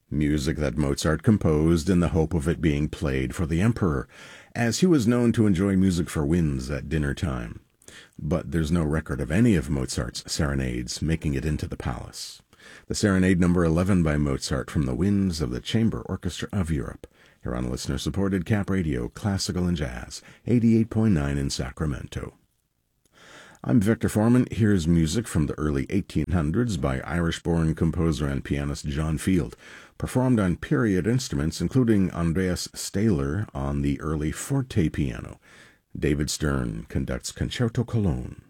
music that Mozart composed in the hope of it being played for the emperor, as he was known to enjoy music for winds at dinner time. But there's no record of any of Mozart's serenades making it into the palace. The Serenade No. 11 by Mozart from the Winds of the Chamber Orchestra of Europe, here on listener-supported Cap Radio, Classical and Jazz, 88.9 in Sacramento. I'm Victor Foreman. Here's music from the early 1800s by Irish-born composer and pianist John Field, performed on period instruments including Andreas Stahler on the early forte piano. David Stern conducts Concerto Cologne.